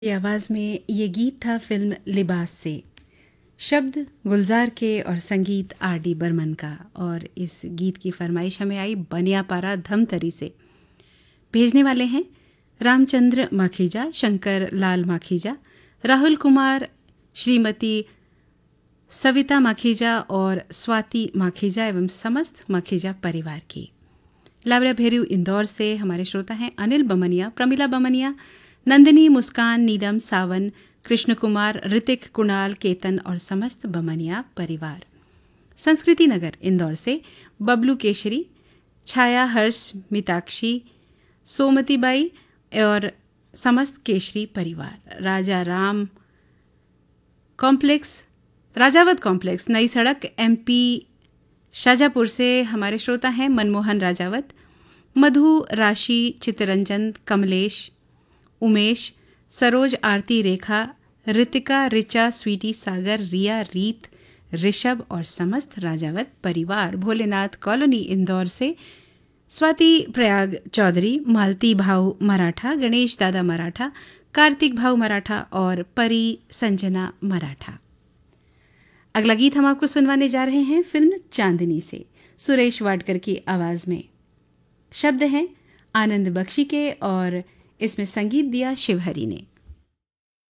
की आवाज़ में ये गीत था फिल्म लिबास से। शब्द गुलजार के और संगीत आर डी बर्मन का। और इस गीत की फरमाइश हमें आई बनियापारा धमतरी से। भेजने वाले हैं रामचंद्र माखीजा, शंकर लाल माखीजा, राहुल कुमार, श्रीमती सविता माखीजा और स्वाति माखीजा एवं समस्त माखीजा परिवार की। लावरा भेरू इंदौर से हमारे श्रोता हैं अनिल बमनिया, प्रमिला बमनिया, नंदिनी, मुस्कान, नीलम, सावन, कृष्ण कुमार, ऋतिक, कुणाल, केतन और समस्त बमनिया परिवार। संस्कृति नगर इंदौर से बबलू केशरी, छाया, हर्ष, मिताक्षी, सोमतीबाई और समस्त केशरी परिवार। राजावत कॉम्प्लेक्स नई सड़क एमपी शाजापुर से हमारे श्रोता हैं मनमोहन राजावत, मधु, राशि, चित्तरंजन, कमलेश, उमेश, सरोज, आरती, रेखा, ऋतिका, रिचा, स्वीटी, सागर, रिया, रीत, ऋषभ और समस्त राजावत परिवार। भोलेनाथ कॉलोनी इंदौर से स्वाति प्रयाग चौधरी, मालती भाऊ मराठा, गणेश दादा मराठा, कार्तिक भाऊ मराठा और परी संजना मराठा। अगला गीत हम आपको सुनवाने जा रहे हैं फिल्म चांदनी से, सुरेश वाडकर की आवाज़ में। शब्द हैं आनंद बख्शी के और इसमें संगीत दिया शिवहरी ने।